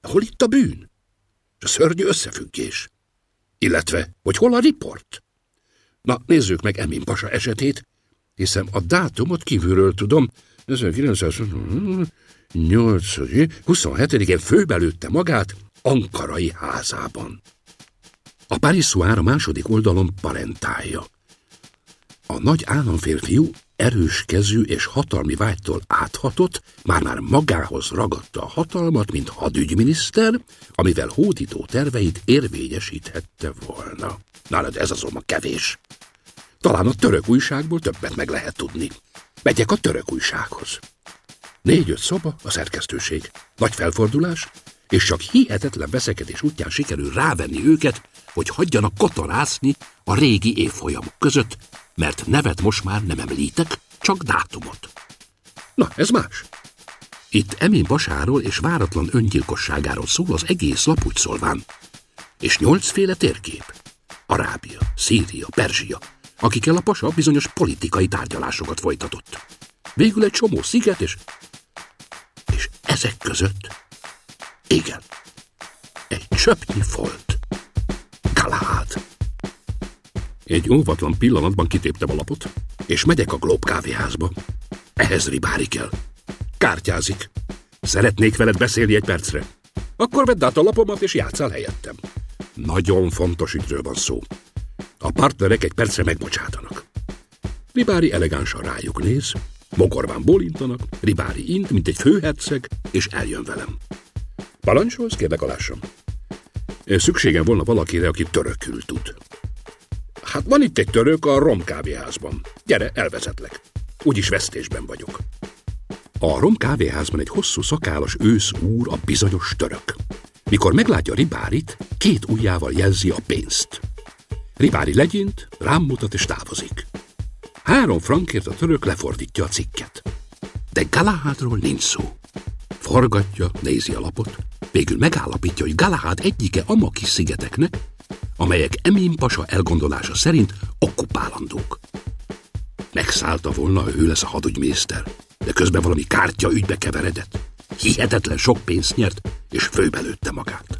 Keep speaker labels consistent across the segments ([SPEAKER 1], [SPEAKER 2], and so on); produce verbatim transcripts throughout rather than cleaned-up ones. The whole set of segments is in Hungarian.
[SPEAKER 1] Hol itt a bűn? A szörnyű összefüggés. Illetve, hogy hol a riport? Na, nézzük meg Emin pasa esetét, hiszen a dátumot kívülről tudom. ezerkilencszáznyolc huszonhetedikén főbelőtte magát Ankarai házában. A Paris-Soir a második oldalon parentálja. A nagy államférfiú erős kezű és hatalmi vágytól áthatott, már-már magához ragadta a hatalmat, mint hadügyminiszter, amivel hódító terveit érvényesíthette volna. Na, de ez azonban kevés. Talán a török újságból többet meg lehet tudni. Megyek a török újsághoz. Négy-öt szoba, a szerkesztőség. Nagy felfordulás, és csak hihetetlen veszekedés útján sikerül rávenni őket, hogy hagyjanak katarászni a régi évfolyamok között, mert nevet most már nem említek, csak dátumot. Na, ez más. Itt Emin pasáról és váratlan öngyilkosságáról szól az egész lap úgy szólván. És nyolcféle térkép. Arábia, Szíria, Perzsia, akikkel a pasa bizonyos politikai tárgyalásokat folytatott. Végül egy csomó sziget, és... és ezek között... igen, egy csöpnyi folt. Galahad. Egy óvatlan pillanatban kitéptem a lapot, és megyek a Globe kávéházba. Ehhez Ribári kell. Kártyázik. Szeretnék veled beszélni egy percre. Akkor vedd át a lapomat, és játsszál helyettem. Nagyon fontos ügyről van szó. A partnerek egy percre megbocsátanak. Ribári elegánsan rájuk néz, mogorván bólintanak, Ribári int, mint egy főherceg, és eljön velem. Parancsolsz, kérlek alássam. Szükségem volna valakire, aki törökül tud. Hát van itt egy török a Rom kávéházban. Gyere, elvezetlek. Úgyis vesztésben vagyok. A Rom kávéházban egy hosszú szakállas ősz úr, a bizonyos török. Mikor meglátja Ribárit, két ujjával jelzi a pénzt. Ribári legyint, rám mutat és távozik. Három frankért a török lefordítja a cikket. De Galahadról nincs szó. Forgatja, nézi a lapot, végül megállapítja, hogy Galahad egyike a Makis szigeteknek, amelyek Emin pasa elgondolása szerint okkupálandók. Megszállta volna, hogy ő lesz a hadügyminiszter, de közben valami kártya ügybe keveredett. Hihetetlen sok pénzt nyert, és főbelőtte magát.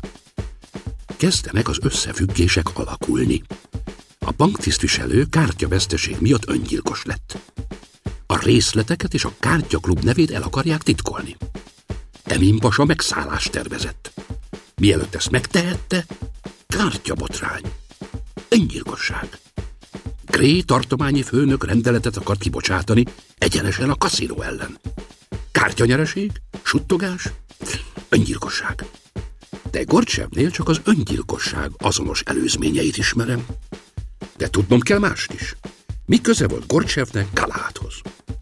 [SPEAKER 1] Kezdenek az összefüggések alakulni. A banktisztviselő kártyaveszteség miatt öngyilkos lett. A részleteket és a kártyaklub nevét el akarják titkolni. Emin pasa megszállást tervezett. Mielőtt ezt megtehette, kártyabotrány. Öngyilkosság. Gray tartományi főnök rendeletet akart kibocsátani egyenesen a kaszinó ellen. Kártyanyereség, suttogás, öngyilkosság. De Gorcsevnél csak az öngyilkosság azonos előzményeit ismerem. De tudnom kell mást is. Mi köze volt Gorcsevnek Galahadhoz?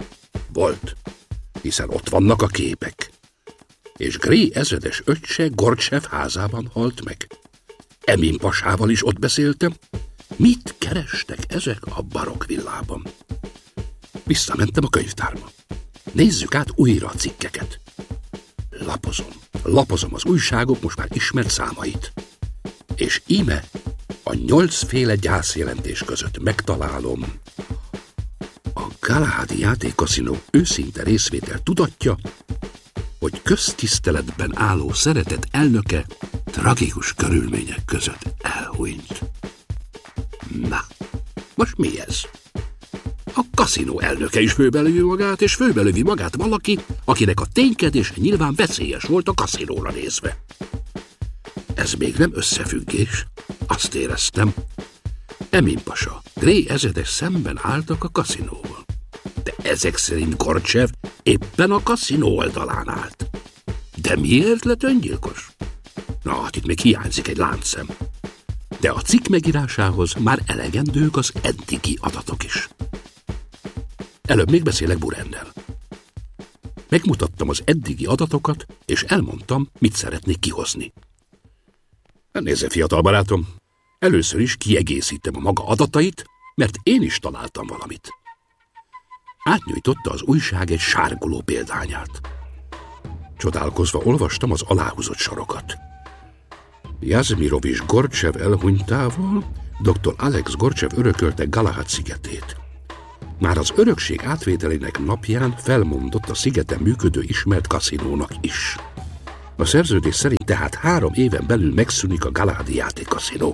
[SPEAKER 1] Volt, hiszen ott vannak a képek. És Gray ezredes öccse Gorcsev házában halt meg. Emin pasával is ott beszéltem. Mit kerestek ezek a barokk villában? Visszamentem a könyvtárba. Nézzük át újra a cikkeket. Lapozom, lapozom az újságok most már ismert számait. És íme a nyolcféle gyászjelentés között megtalálom a Galahadi játékkaszinó őszinte részvétel tudatja, hogy köztiszteletben álló szeretett elnöke tragikus körülmények között elhunyt. Na, most mi ez? A kaszinó elnöke is főbelövi magát, és főbelövi magát valaki, akinek a ténykedése nyilván veszélyes volt a kaszinóra nézve. Ez még nem összefüggés, azt éreztem. Emin pasa, Gray ezredes szemben álltak a kaszinóval. De ezek szerint Gorcsev éppen a kaszinó oldalán állt. De miért lett öngyilkos? Na, hát itt még hiányzik egy láncszem. De a cikk megírásához már elegendők az eddigi adatok is. Előbb még beszélek Burennel. Megmutattam az eddigi adatokat, és elmondtam, mit szeretnék kihozni. Nézze, fiatal barátom, először is kiegészítem a maga adatait, mert én is találtam valamit. Átnyújtotta az újság egy sárguló példányát. Csodálkozva olvastam az aláhúzott sorokat. Jazmirov és Gorcsev elhunytával doktor Alex Gorcsev örökölte Galahad szigetét. Már az örökség átvételének napján felmondott a szigeten működő ismert kaszinónak is. A szerződés szerint tehát három éven belül megszűnik a Galahadi játékkaszinó.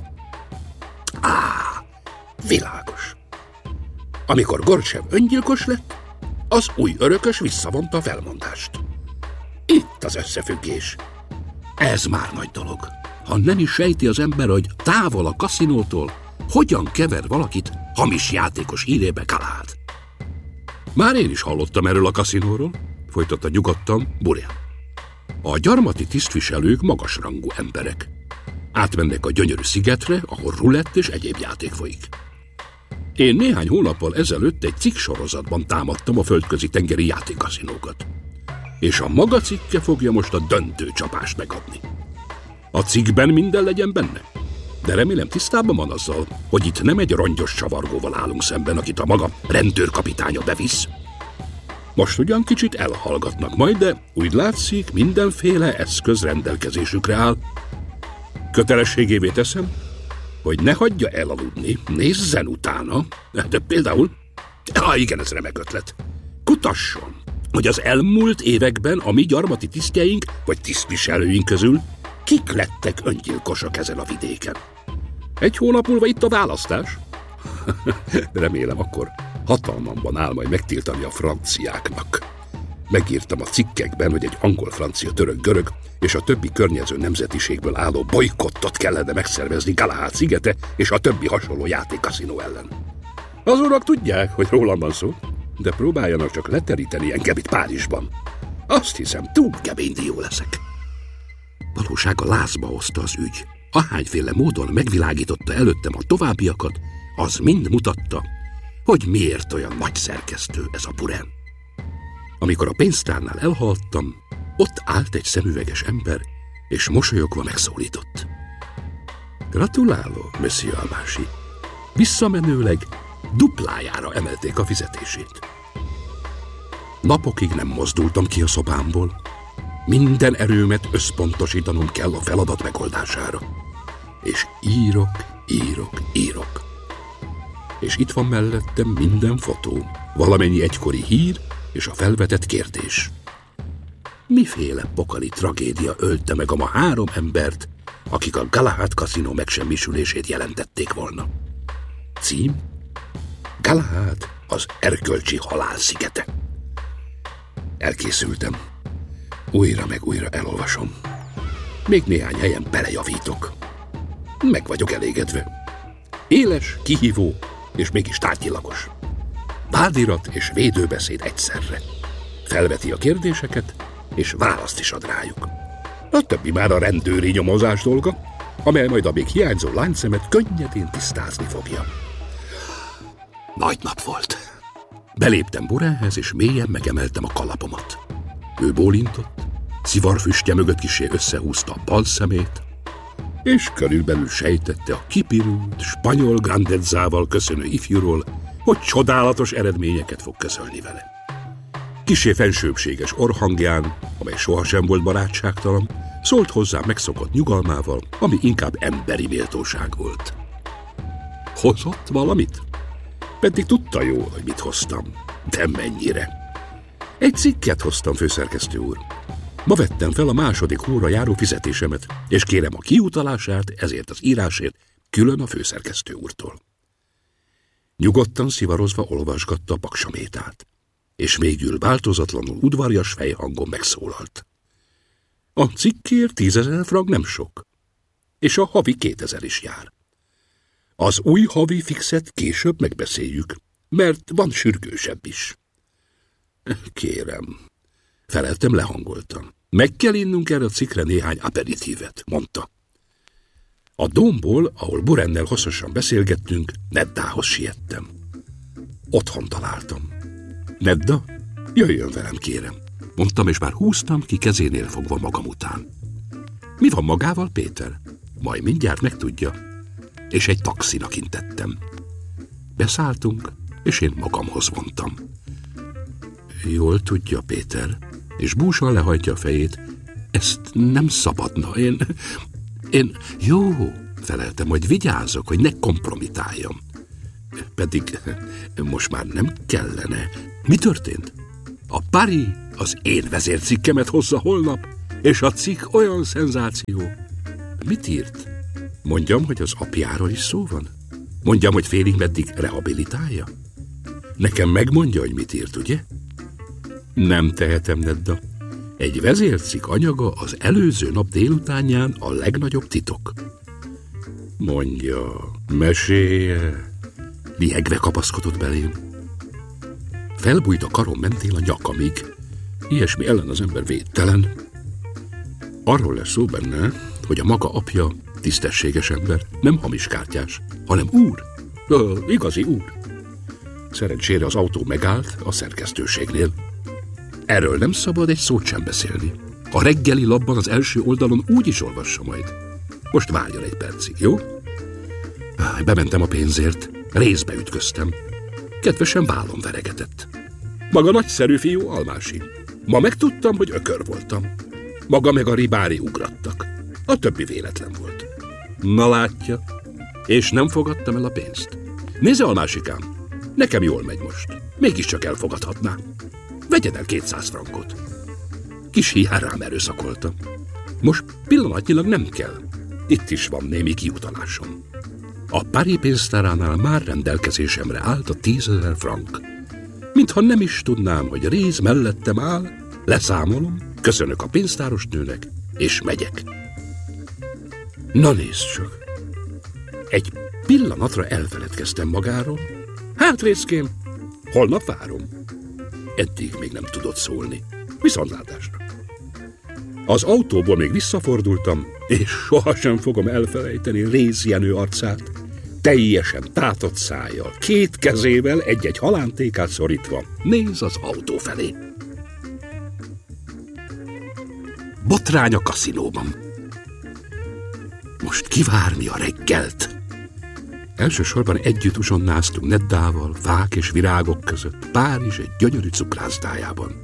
[SPEAKER 1] Á, világos. Amikor Gorcsev öngyilkos lett, az új örökös visszavonta a felmondást. Itt az összefüggés. Ez már nagy dolog. Ha nem is sejti az ember, hogy távol a kaszinótól, hogyan kever valakit hamis játékos hírébe Galahad. Már én is hallottam erről a kaszinóról, folytatta nyugodtan Burian. A gyarmati tisztviselők magasrangú emberek. Átmennek a gyönyörű szigetre, ahol rulett és egyéb játék folyik. Én néhány hónappal ezelőtt egy cikk sorozatban támadtam a földközi tengeri játékkaszinókat. És a maga cikke fogja most a döntő csapást megadni. A cikkben minden legyen benne. De remélem tisztában van azzal, hogy itt nem egy rongyos csavargóval állunk szemben, akit a maga rendőrkapitánya bevisz. Most ugyan kicsit elhallgatnak majd, de úgy látszik, mindenféle eszköz rendelkezésükre áll. Kötelességévé teszem, hogy ne hagyja elaludni, nézzen utána, de például, ah igen, ez remek ötlet, kutasson, hogy az elmúlt években a mi gyarmati tisztjeink vagy tisztviselőink közül kik lettek öngyilkosok ezen a vidéken. Egy hónap múlva itt a választás. Remélem akkor hatalmamban áll majd megtiltani a franciáknak. Megírtam a cikkekben, hogy egy angol, francia, török, görög és a többi környező nemzetiségből álló bolykottot kellene megszervezni Galahad szigete és a többi hasonló játékkaszinó ellen. Az urak tudják, hogy rólam van szó, de próbáljanak csak leteríteni engem itt Párizsban. Azt hiszem, túl kemény dió leszek. Valósága lázba hozta az ügy. Ahányféle módon megvilágította előttem a továbbiakat, az mind mutatta, hogy miért olyan nagy szerkesztő ez a Buren. Amikor a pénztárnál elhaltam, ott állt egy szemüveges ember, és mosolyogva megszólított. Gratulálok, Monsieur Almási. Visszamenőleg duplájára emelték a fizetését. Napokig nem mozdultam ki a szobámból. Minden erőmet összpontosítanom kell a feladat megoldására. És írok, írok, írok. És itt van mellettem minden fotó, valamennyi egykori hír és a felvetett kérdés. Miféle pokali tragédia ölte meg a ma három embert, akik a Galahad kaszinó megsemmisülését jelentették volna? Cím? Galahad az erkölcsi halál szigete. Elkészültem. Újra meg újra elolvasom. Még néhány helyen belejavítok. Meg vagyok elégedve. Éles, kihívó és mégis tárgyilagos. Vádirat és védőbeszéd egyszerre. Felveti a kérdéseket, és választ is ad rájuk. A többi már a rendőri nyomozás dolga, amely majd a még hiányzó láncszemet könnyedén tisztázni fogja. Nagy nap volt. Beléptem Burenhez, és mélyen megemeltem a kalapomat. Ő bólintott, szivarfüstje mögött kissé összehúzta a bal szemét, és körülbelül sejtette a kipirult, spanyol grandezzával köszönő ifjúról, hogy csodálatos eredményeket fog közölni vele. Kissé fensőbbséges orrhangján, amely sohasem volt barátságtalan, szólt hozzá megszokott nyugalmával, ami inkább emberi méltóság volt. Hozott valamit? Pedig tudta jól, hogy mit hoztam, de mennyire. Egy cikket hoztam, főszerkesztő úr. Ma vettem fel a második hóra járó fizetésemet, és kérem a kiutalását ezért az írásért külön a főszerkesztő úrtól. Nyugodtan szivarozva olvasgatta a paksamétát, és végül változatlanul udvarjas fejhangon megszólalt. A cikkért tízezer frank nem sok, és a havi kétezer is jár. Az új havi fixet később megbeszéljük, mert van sürgősebb is. Kérem, feleltem lehangoltan. Meg kell innunk erre a cikkre néhány aperitívet, mondta. A domból, ahol Burennel hosszasan beszélgettünk, Neddához siettem. Otthon találtam. Nedda, jöjjön velem, kérem, mondtam, és már húztam ki kezénél fogva magam után. Mi van magával, Péter? Majd mindjárt megtudja. És egy taxinak intettem. Beszálltunk, és én magamhoz vontam. Jól tudja, Péter, és búsan lehajtja a fejét. Ezt nem szabadna, én... Én... Jó, feleltem, hogy vigyázok, hogy ne kompromitáljam. Pedig most már nem kellene. Mi történt? A Paris az én vezércikkemet hozza holnap, És a cikk olyan szenzáció. Mit írt? Mondjam, hogy az apjáról is szó van? Mondjam, hogy félig meddig rehabilitálja? Nekem megmondja, hogy mit írt, ugye? Nem tehetem, Nedda. Egy vezércikk anyaga az előző nap délutánján a legnagyobb titok. Mondja, mesélje. Lihegve kapaszkodott belém. Felbújt a karom mentén a nyakamig. Ilyesmi ellen az ember védtelen. Arról lesz szó benne, hogy a maga apja tisztességes ember, nem hamis kártyás, hanem úr, Ö, igazi úr. Szerencsére az autó megállt a szerkesztőségnél. Erről nem szabad egy szót sem beszélni. A reggeli labban az első oldalon úgy is olvassa majd. Most várjon egy percig, jó? Bementem a pénzért, részbe ütköztem. Kedvesen vállon veregetett. Maga nagyszerű fiú Almási. Ma megtudtam, hogy ökör voltam. Maga meg a ribári ugrattak. A többi véletlen volt. Na látja, és nem fogadtam el a pénzt. Nézze, Almásikám, nekem jól megy most. Mégiscsak elfogadhatná. Vegyen el kétszáz frankot. Kis hián rám erőszakoltam. Most pillanatnyilag nem kell. Itt is van némi kiutalásom. A Pári pénztáránál már rendelkezésemre állt a tízezer frank. Mintha nem is tudnám, hogy rész mellettem áll, leszámolom, köszönök a pénztárosnőnek, és megyek. Na nézd csak! Egy pillanatra elfeledkeztem magáról. Hát részkém, holnap várom. Eddig még nem tudott szólni. Viszontlátásra. Az autóból még visszafordultam, és sohasem fogom elfelejteni Réz Jenő arcát. Teljesen tátott szájjal, két kezével egy-egy halántékát szorítva néz az autó felé. Botrány a kaszinóban. Most kivárni a reggelt. Elsősorban együtt uzsonnáztunk Neddával, fák és virágok között, Párizs egy gyönyörű cukrászdájában.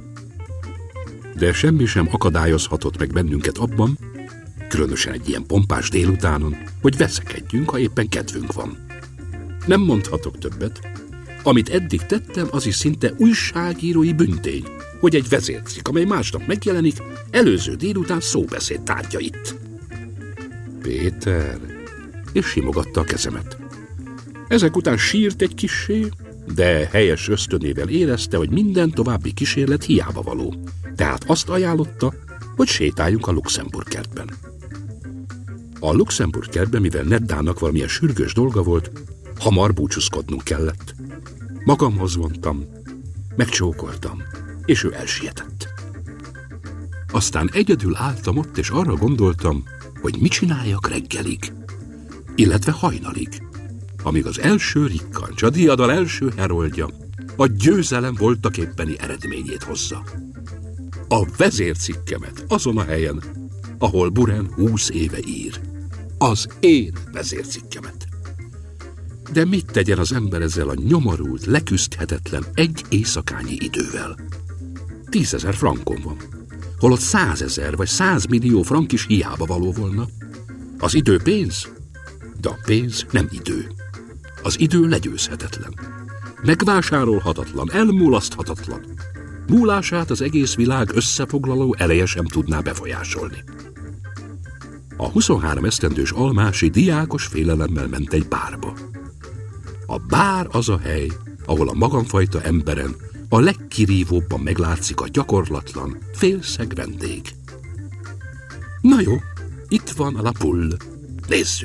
[SPEAKER 1] De semmi sem akadályozhatott meg bennünket abban, különösen egy ilyen pompás délutánon, hogy veszekedjünk, ha éppen kedvünk van. Nem mondhatok többet. Amit eddig tettem, az is szinte újságírói büntény, hogy egy vezércikk, amely másnap megjelenik, előző délután szóbeszéd tárgya itt. Péter, és simogatta a kezemet. Ezek után sírt egy kissé, de helyes ösztönével érezte, hogy minden további kísérlet hiába való. Tehát azt ajánlotta, hogy sétáljunk a Luxemburg kertben. A Luxemburg kertben, mivel Neddának valamilyen sürgős dolga volt, hamar búcsúzkodnunk kellett. Magamhoz vontam, megcsókoltam, és ő elsietett. Aztán egyedül álltam ott, és arra gondoltam, hogy mit csináljak reggelig, illetve hajnalig, amíg az első rikkancs, a diadal első heroldja, a győzelem voltaképpeni eredményét hozza. A vezércikkemet azon a helyen, ahol Buren húsz éve ír. Az én vezércikkemet. De mit tegyen az ember ezzel a nyomorult, leküzdhetetlen egy éjszakányi idővel? Tízezer frankon van, holott százezer vagy százmillió frank is hiába való volna. Az idő pénz, de a pénz nem idő. Az idő legyőzhetetlen, megvásárolhatatlan, elmulaszthatatlan. Múlását az egész világ összefoglaló eleje sem tudná befolyásolni. A huszonhárom esztendős Almási diákos félelemmel ment egy bárba. A bár az a hely, ahol a magamfajta emberen a legkirívóbban meglátszik a gyakorlatlan, félszeg vendég. Na jó, itt van a La Poule. Nézzük!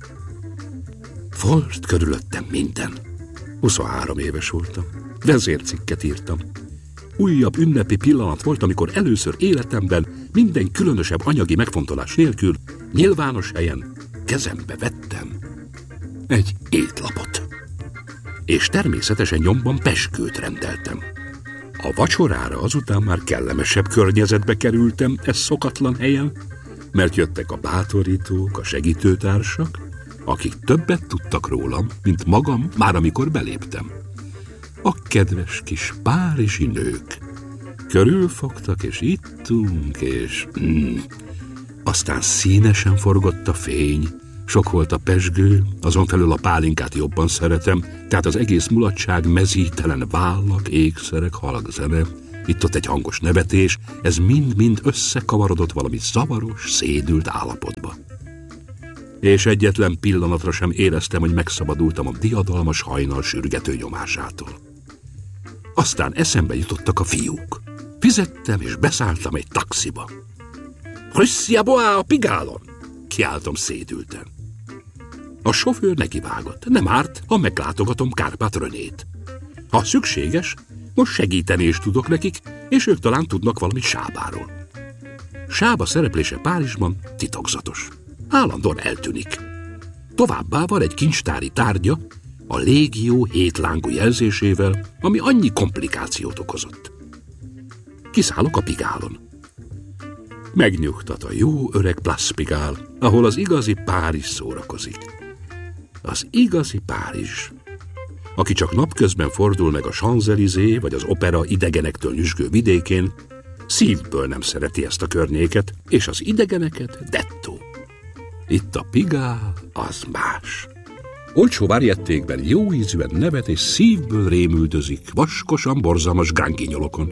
[SPEAKER 1] Volt körülöttem minden. huszonhárom éves voltam. Vezércikket írtam. Újabb ünnepi pillanat volt, amikor először életemben minden különösebb anyagi megfontolás nélkül nyilvános helyen kezembe vettem egy étlapot. És természetesen nyomban pezsgőt rendeltem. A vacsorára azután már kellemesebb környezetbe kerültem e szokatlan helyen, mert jöttek a bátorítók, a segítőtársak, akik többet tudtak rólam, mint magam, már amikor beléptem. A kedves kis párizsi nők körülfogtak, és ittunk, és... Mm, aztán színesen forgott a fény, sok volt a pezsgő, azon felül a pálinkát jobban szeretem, tehát az egész mulatság, mezítelen vállak, ékszerek, halk zene, Itt-ott egy hangos nevetés, ez mind-mind összekavarodott valami zavaros, szédült állapotba. És egyetlen pillanatra sem éreztem, hogy megszabadultam a diadalmas hajnal sürgető nyomásától. Aztán eszembe jutottak a fiúk. Fizettem és beszálltam egy taxiba. Russia boá a pigálon! Kiáltom szédülten. A sofőr nekivágott. Nem árt, ha meglátogatom Kárpát Renét. Ha szükséges, most segíteni is tudok nekik, és ők talán tudnak valami Sábáról. Sába szereplése Párizsban titokzatos. Állandóan eltűnik. Továbbá van egy kincstári tárgya, a légió hétlángú jelzésével, ami annyi komplikációt okozott. Kiszállok a Pigálon. Megnyugtat a jó öreg Place Pigalle, ahol az igazi Párizs szórakozik. Az igazi Párizs. Aki csak napközben fordul meg a Champs-Élysées vagy az opera idegenektől nyüzsgő vidékén, szívből nem szereti ezt a környéket, és az idegeneket dettó. Itt a Pigalle az más. Olcsó varjettékben jó ízűen nevet és szívből rémüldözik vaskosan borzalmas gránkinyolokon.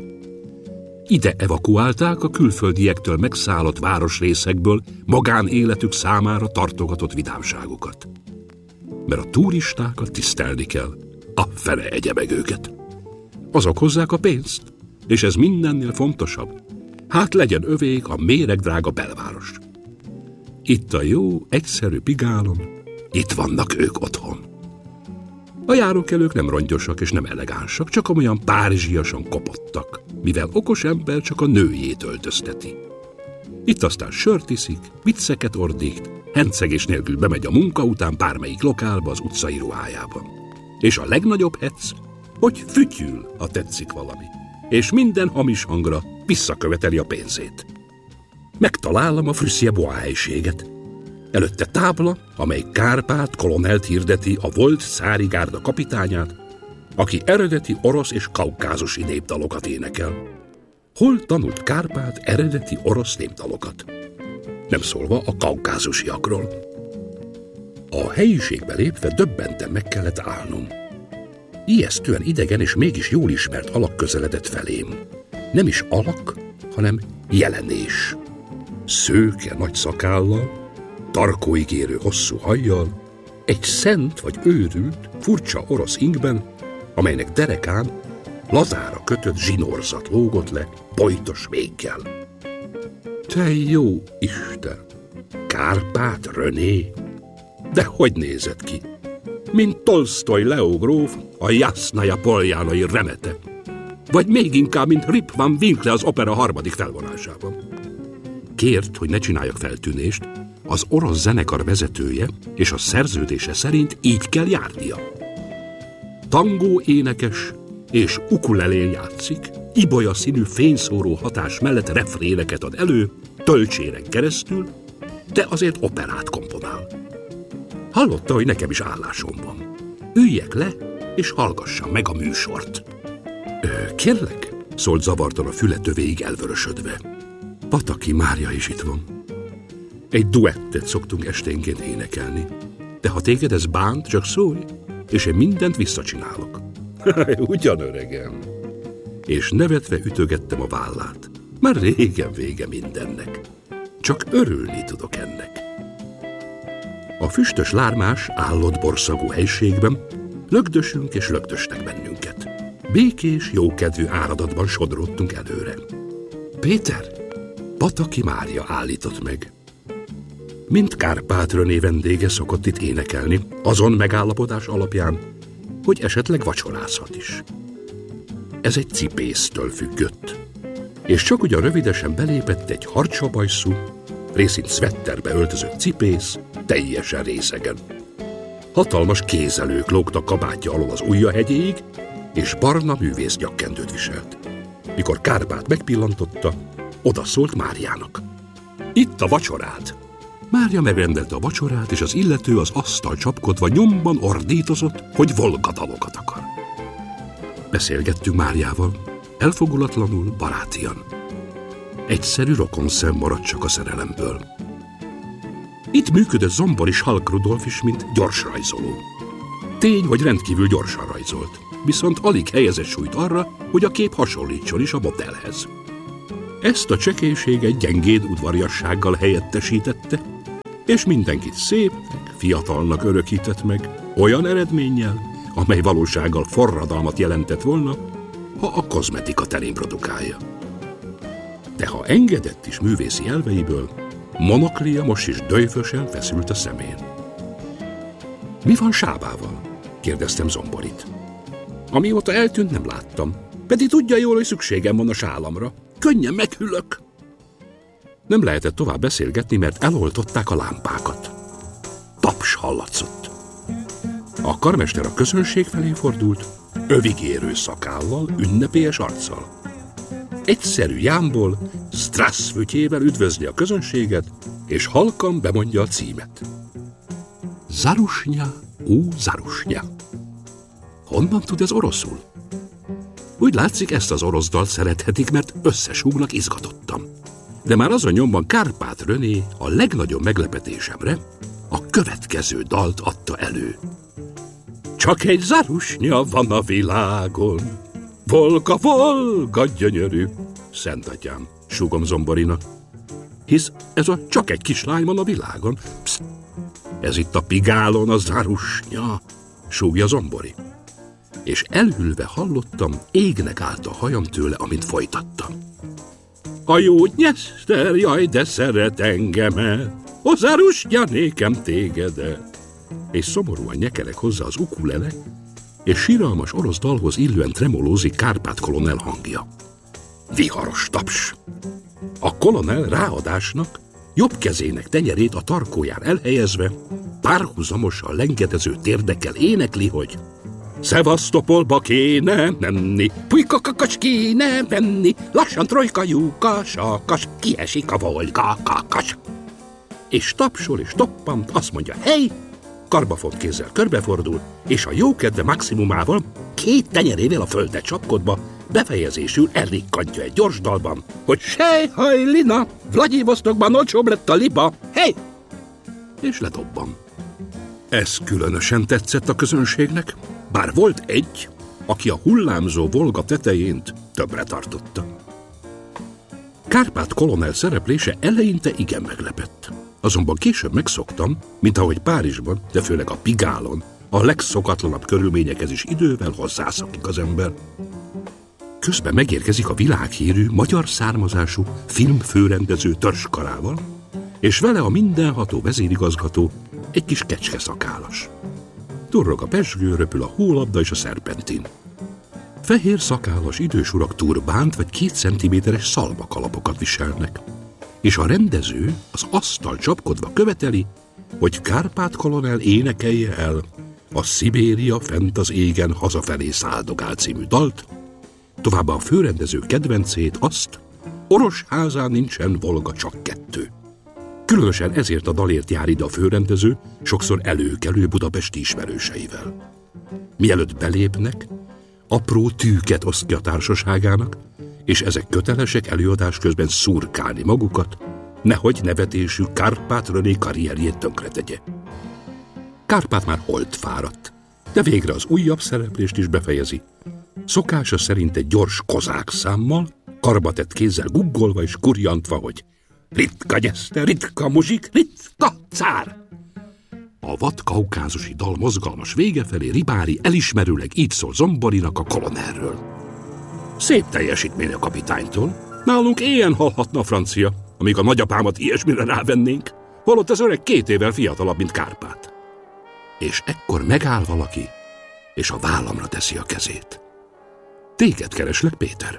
[SPEAKER 1] Ide evakuálták a külföldiektől megszállott városrészekből magánéletük számára tartogatott vidámságokat. Mert a turistákat tisztelni kell, a fene egye meg őket. Azok hozzák a pénzt, és ez mindennél fontosabb. Hát legyen övék a méregdrága belváros. Itt a jó, egyszerű Pigálon, itt vannak ők otthon. A járókelők nem rongyosak és nem elegánsak, csak olyan párizsiasan kopottak, mivel okos ember csak a nőjét öltözteti. Itt aztán sört iszik, vicceket ordít, hencegés nélkül bemegy a munka után bármelyik lokálba az utcai ruhájában. És a legnagyobb hecc, hogy fütyül, ha tetszik valami, és minden hamis hangra visszaköveteli a pénzét. Megtalálom a Russia boá helyiséget. Előtte tábla, amely Kárpát kolonelt hirdeti, a volt szári gárda kapitányát, aki eredeti orosz és kaukázusi népdalokat énekel. Hol tanult Kárpát eredeti orosz népdalokat? Nem szólva a kaukázusiakról. A helyiségbe lépve döbbenten meg kellett állnom. Ijesztően idegen és mégis jól ismert alak közeledett felém. Nem is alak, hanem jelenés. Szőke nagy szakállal, tarkóig érő hosszú hajjal, egy szent vagy őrült, furcsa orosz ingben, amelynek derekán lazára kötött zsinórzat lógott le bojtos véggel. Te jó Isten! Kárpát René? De hogy nézett ki? Mint Tolsztoj Leo gróf a Jasnaja Poljánai remete. Vagy még inkább, mint Rip van Winkle az opera harmadik felvonásában. Kért, hogy ne csináljak feltűnést, az orosz zenekar vezetője és a szerződése szerint így kell járnia. Tangó énekes és ukulelén játszik, ibolya színű fényszóró hatás mellett refréneket ad elő, tölcséren keresztül, de azért operát komponál. Hallotta, hogy nekem is állásom van. Üljek le, és hallgassam meg a műsort. Ö, kérlek, szólt zavartan a füle tövéig elvörösödve. Pataki Mária is itt van. Egy duettet szoktunk esténként énekelni. De ha téged ez bánt, csak szólj, és én mindent visszacsinálok. Ugyan, öregem. És nevetve ütögettem a vállát. Már régen vége mindennek. Csak örülni tudok ennek. A füstös lármás, állott borszagú helységben lögdösünk és lögdösnek bennünket. Békés, jókedvű áradatban sodródtunk előre. Péter, Pataki Mária állított meg. Mint Kárpát René vendége szokott itt énekelni, azon megállapodás alapján, hogy esetleg vacsorázhat is. Ez egy cipésztől függött, és csak ugyan rövidesen belépett egy harcsabajszú, részint szvetterbe öltözött cipész, teljesen részegen. Hatalmas kézelők lógtak kabátja alól az ujjahegyéig, és barna művész nyakkendőt viselt. Mikor Kárpát megpillantotta, odaszólt Máriának. Itt a vacsorád! Mária megrendelte a vacsorát, és az illető az asztal csapkodva nyomban ordítozott, hogy Volga dalokat akar. Beszélgettünk Máriával, elfogulatlanul, barátian. Egyszerű rokonszem maradt csak a szerelemből. Itt működött Zombor és Halk Rudolf is, mint gyorsrajzoló. Tény, hogy rendkívül gyorsan rajzolt. viszont alig helyezett súlyt arra, hogy a kép hasonlítson is a modellhez. Ezt a csekélység egy gyengéd udvariassággal helyettesítette, és mindenkit szépnek, fiatalnak örökített meg, olyan eredménnyel, amely valósággal forradalmat jelentett volna, ha a kozmetika terén produkálja. De ha engedett is művészi elveiből, Monoklia most is döjfösen feszült a szemén. Mi van Sábával? Kérdeztem Zomborit. Amióta eltűnt, nem láttam. Pedig tudja jól, hogy szükségem van a sálamra. Könnyen meghűlök. Nem lehetett tovább beszélgetni, mert eloltották a lámpákat. Taps hallatszott. A karmester a közönség felé fordult, övigérő szakállal, ünnepélyes arccal. Egyszerű jámból, Strass fütyével üdvözli a közönséget, és halkan bemondja a címet. Zarusnya, ú Zarusnya. Honnan tud ez oroszul? Úgy látszik, ezt az orosz dalt szerethetik, mert összesúgnak izgatottam. De már azon nyomban Kárpát René a legnagyobb meglepetésemre a következő dalt adta elő. Csak egy Zarusnya van a világon, Volga, Volga gyönyörű, szentatyám, súgom Zomborinak. Hisz ez a csak egy kislány van a világon. Pszt, ez itt a Pigálon a Zarusnya, súgja Zombori. És elhűlve hallottam, égnek állt a hajam tőle, amint folytattam. A jó Dnyeszter, jaj, de szeret engemet, o Zarusnya, nékem tégedet. És szomorúan nyekerek hozzá az ukulele, és síralmas orosz dalhoz illően tremolózik Kárpát kolonel hangja. Viharos taps. A kolonel ráadásnak jobb kezének tenyerét a tarkóján elhelyezve, párhuzamosan lengedező térdekkel énekli, hogy Szevasztopolba kéne menni, pulykakakas kéne menni, lassan trojka lyukas, sakas, kiesik a Volga kakas. És tapsol és toppant, azt mondja, hely, karbafont kézzel körbefordul, és a jókedve maximumával két tenyerével a földet csapkodva befejezésül elrikkantja egy gyors dalban, hogy Sejhajlina, Vlagyivosztokban olcsóbb lett a liba, hely! És ledobban. Ez különösen tetszett a közönségnek, bár volt egy, aki a hullámzó Volga tetejént többre tartotta. Kárpát kolonel szereplése eleinte igen meglepett. Azonban később megszoktam, mint ahogy Párizsban, de főleg a Pigálon, a legszokatlanabb körülményekhez is idővel hozzászokik az ember. Közben megérkezik a világhírű, magyar származású filmfőrendező törzskarával, és vele a mindenható vezérigazgató, egy kis kecskeszakálas. Durrog a pezsgő, röpül a hólabda és a szerpentin. Fehér szakállas idős urak turbánt vagy két centiméteres szalmakalapokat viselnek, és a rendező az asztal csapkodva követeli, hogy Kárpát kolonel énekelje el a Szibéria fent az égen hazafelé száldogál című dalt, továbbá a főrendező kedvencét, azt, Orosházán nincsen Volga, csak kettő. Különösen ezért a dalért jár ide a főrendező, sokszor előkelő budapesti ismerőseivel. Mielőtt belépnek, apró tűket oszt ki a társaságának, és ezek kötelesek előadás közben szurkálni magukat, nehogy nevetésük Kárpát René karrierjét tönkretegye. Kárpát már holt fáradt, de végre az újabb szereplést is befejezi. Szokása szerint egy gyors kozák számmal, karbatett kézzel guggolva és kurjantva, hogy ritka gyeszte, ritka muzsik, ritka cár! A vad kaukázusi dal mozgalmas vége felé Ribári elismerőleg így szól Zomborinak a kolonelről. Szép teljesítmény a kapitánytól. Nálunk éjjel hallhatna a francia, amíg a nagyapámat ilyesmire rávennénk, holott az öreg két évvel fiatalabb, mint Kárpát. És ekkor megáll valaki, és a vállamra teszi a kezét. Téged kereslek, Péter.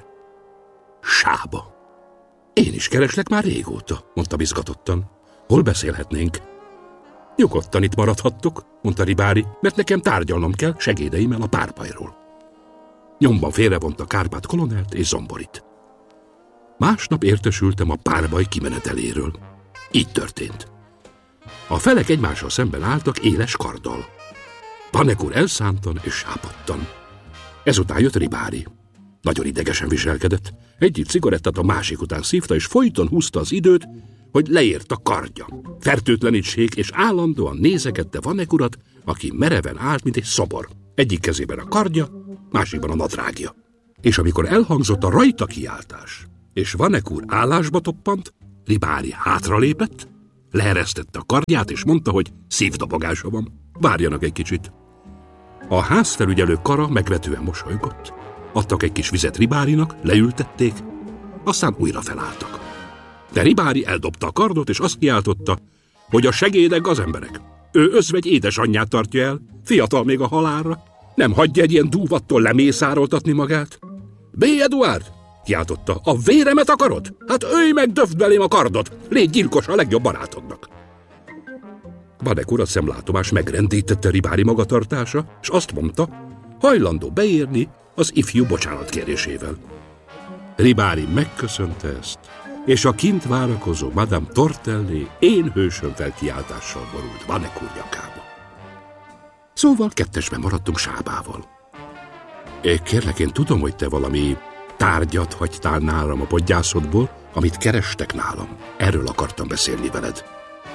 [SPEAKER 1] Sába. Én is kereslek már régóta, mondta izgatottan. Hol beszélhetnénk? Nyugodtan itt maradhattok, mondta Ribári, mert nekem tárgyalnom kell segédeimmel a párbajról. Nyomban félrevonta Kárpát kolonelt és Zomborit. Másnap értesültem a párbaj kimeneteléről. Így történt. A felek egymással szemben álltak éles karddal. Vanek úr elszántan és sápadtan. Ezután jött Ribári. Nagyon idegesen viselkedett. Egyik cigarettát a másik után szívta, és folyton húzta az időt, hogy leért a kardja. Fertőtlenítség, és állandóan nézegette Vanek urat, aki mereven állt, mint egy szobor. Egyik kezében a kardja, másikban a nadrágja. És amikor elhangzott a rajta kiáltás, és Vanek úr állásba toppant, Ribári hátralépett, leeresztette a kardját, és mondta, hogy szívdobogása van. Várjanak egy kicsit. A házfelügyelő kara megvetően mosolygott. Adtak egy kis vizet Ribárinak, leültették, aztán újra felálltak. De Ribári eldobta a kardot, és azt kiáltotta, hogy a segédek gazemberek. Ő özvegy édesanyját tartja el, fiatal még a halálra. Nem hagyja egy ilyen dúvattól lemészároltatni magát. B. Eduard, kiáltotta, a véremet akarod? Hát ölj meg, döfd belém a kardot, légy gyilkos a legjobb barátodnak. Vanek urat szemlátomás megrendítette Ribári magatartása, és azt mondta, hajlandó beérni az ifjú bocsánatkérésével. Ribári megköszönte ezt, és a kint várakozó Madame Tortelli én hősöm felkiáltással borult Vanek úr nyakába. Szóval kettesben maradtunk Sábával. É, kérlek, én tudom, hogy te valami tárgyat hagytál nálam a podgyászodból, amit kerestek nálam. Erről akartam beszélni veled.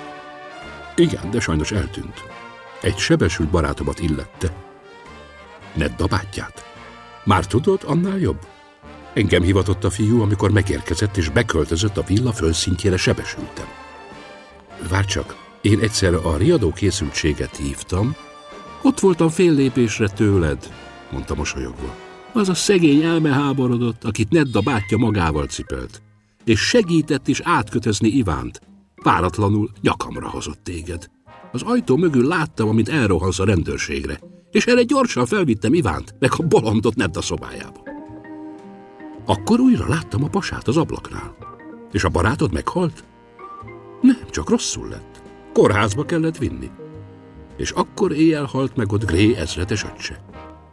[SPEAKER 1] Igen, de sajnos eltűnt. Egy sebesült barátomat illette. Nedda bátyját. Már tudod, annál jobb? Engem hivatott a fiú, amikor megérkezett és beköltözött a villa földszintjére sebesültem. Várj csak, én egyszer a riadó készültséget hívtam. Ott voltam fél lépésre tőled, mondta mosolyogva. Az a szegény elmeháborodott, akit Nedda bátyja magával cipelt, és segített is átkötözni Ivánt. Váratlanul nyakamra hozott téged. Az ajtó mögül láttam, amint elrohansz a rendőrségre, és erre gyorsan felvittem Ivánt, meg a bolondot Nedda szobájába. Akkor újra láttam a pasát az ablaknál. És a barátod meghalt? Nem, csak rosszul lett. Kórházba kellett vinni. És akkor éjjel halt meg ott Gré ezredes öccse.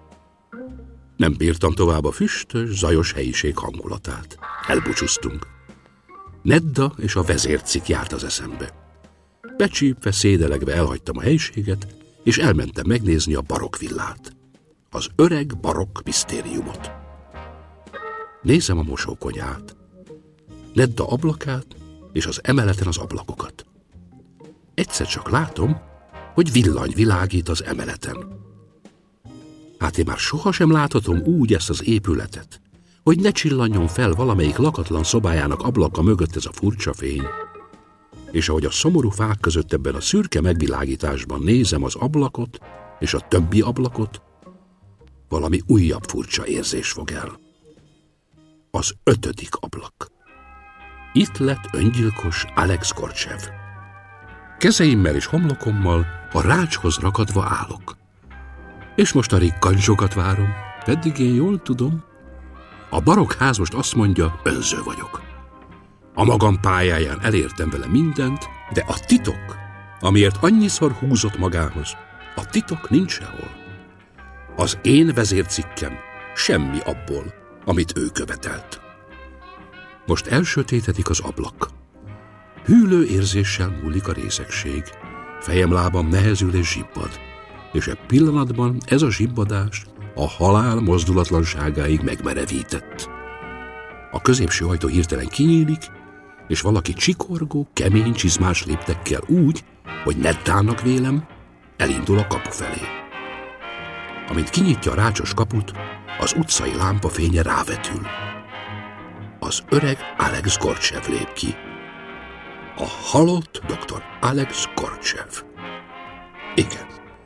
[SPEAKER 1] Nem bírtam tovább a füstös, zajos helyiség hangulatát. Elbúcsúztunk. Nedda és a vezércik járt az eszembe. Becsípve, szédelegve elhagytam a helyiséget, és elmentem megnézni a barokk villát. Az öreg barokk misztériumot. Nézem a mosókonyhát, Nedda ablakát és az emeleten az ablakokat. Egyszer csak látom, hogy villany világít az emeleten. Hát én már sohasem láthatom úgy ezt az épületet, hogy ne csillanjon fel valamelyik lakatlan szobájának ablaka mögött ez a furcsa fény. És ahogy a szomorú fák között ebben a szürke megvilágításban nézem az ablakot és a többi ablakot, valami újabb furcsa érzés fog el. Az ötödik ablak. Itt lett öngyilkos Alex Gorcsev. Kezeimmel és homlokommal a rácshoz rakadva állok. És most a rikkancsokat várom, pedig én jól tudom. A barokk ház most azt mondja, önző vagyok. A magam pályáján elértem vele mindent, de a titok, amiért annyiszor húzott magához, a titok nincs sehol. Az én vezércikkem semmi abból, amit ő követelt. Most elsötétedik az ablak. Hűlő érzéssel múlik a részegség. Fejem lábam nehezül és zsibbad, és e pillanatban ez a zsibbadás a halál mozdulatlanságáig megmerevített. A középső ajtó hirtelen kinyílik, és valaki csikorgó, kemény csizmás léptekkel úgy, hogy Neddának vélem, elindul a kapu felé. Amint kinyitja a rácsos kaput, az utcai lámpa fénye rávetül. Az öreg Alex Gorcsev lép ki. A halott doktor Alex Gorcsev. Igen.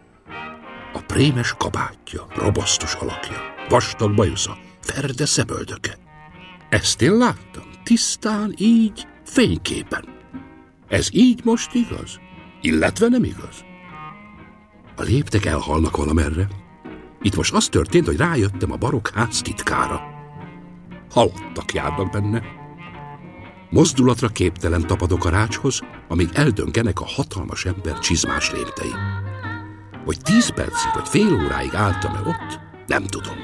[SPEAKER 1] A prémes kabátja, robosztus alakja, vastag bajusza, ferde szemöldöke. Ezt én láttam, tisztán, így, fényképen. Ez így most igaz? Illetve nem igaz? A léptek elhalnak valamerre. Itt most az történt, hogy rájöttem a barokk ház titkára. Halottak járnak benne. Mozdulatra képtelen tapadok a rácshoz, amíg eldöngenek a hatalmas ember csizmás léptei. Hogy tíz percig vagy fél óráig álltam-e ott, nem tudom.